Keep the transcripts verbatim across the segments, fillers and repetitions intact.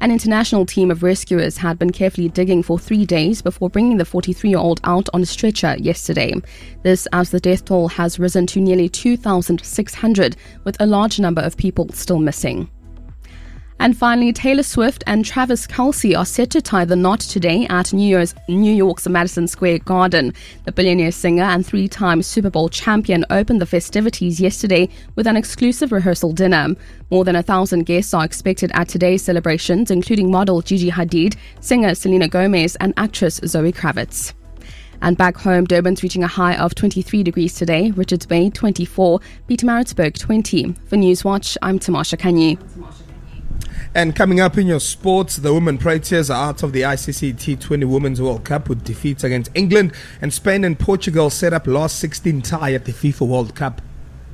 An international team of rescuers had been carefully digging for three days before bringing the forty-three-year-old out on a stretcher yesterday. This as the death toll has risen to nearly two thousand six hundred, with a large number of people still missing. And finally, Taylor Swift and Travis Kelce are set to tie the knot today at New Year's, New York's Madison Square Garden. The billionaire singer and three-time Super Bowl champion opened the festivities yesterday with an exclusive rehearsal dinner. More than a thousand guests are expected at today's celebrations, including model Gigi Hadid, singer Selena Gomez, and actress Zoe Kravitz. And back home, Durban's reaching a high of twenty-three degrees today, Richards Bay twenty-four, Pietermaritzburg twenty. For Newswatch, I'm Tamasha Kanyi. And coming up in your sports, the women Proteas are out of the I C C T twenty Women's World Cup with defeats against England, and Spain and Portugal set up last sixteen tie at the FIFA World Cup.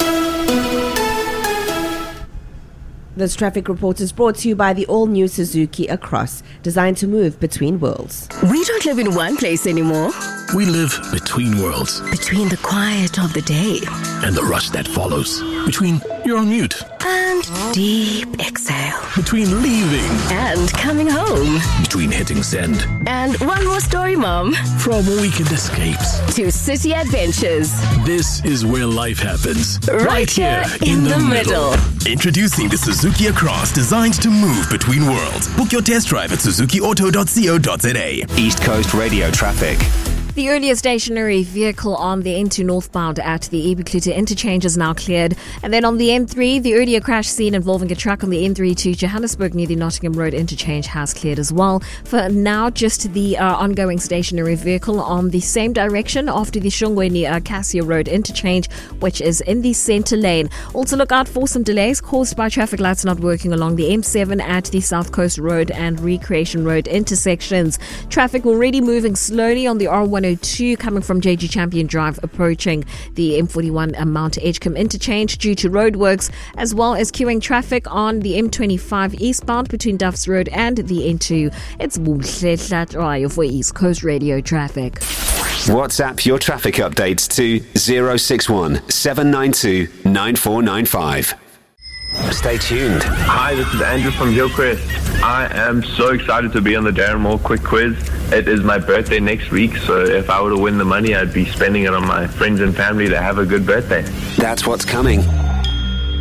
This traffic report is brought to you by the all-new Suzuki Across, designed to move between worlds. We don't live in one place anymore. We live between worlds. Between the quiet of the day and the rush that follows. Between you're on mute and deep exhale. Between leaving and coming home. Between hitting send and one more story, Mom. From weekend escapes to city adventures. This is where life happens. Right, right here in, in the, the middle. middle. Introducing the Suzuki Across, designed to move between worlds. Book your test drive at suzuki auto dot co dot za. East Coast Radio traffic. The earlier stationary vehicle on the N two northbound at the Ebeklute interchange is now cleared. And then on the N three, the earlier crash scene involving a truck on the N three to Johannesburg near the Nottingham Road interchange has cleared as well. For now, just the uh, ongoing stationary vehicle on the same direction after the Shongweni uh, Cassia Road interchange, which is in the centre lane. Also look out for some delays caused by traffic lights not working along the M seven at the South Coast Road and Recreation Road intersections. Traffic already moving slowly on the R one oh two coming from J G Champion Drive approaching the M forty-one Mount Edgecombe interchange due to roadworks, as well as queuing traffic on the M twenty-five eastbound between Duffs Road and the N two. It's Buhle for East Coast Radio traffic. WhatsApp your traffic updates to zero six one seven nine two nine four nine five. Stay tuned. Hi, this is Andrew from Hillcrest. I am so excited to be on the Darren Moore Quick Quiz. It is my birthday next week, so if I were to win the money, I'd be spending it on my friends and family to have a good birthday. That's what's coming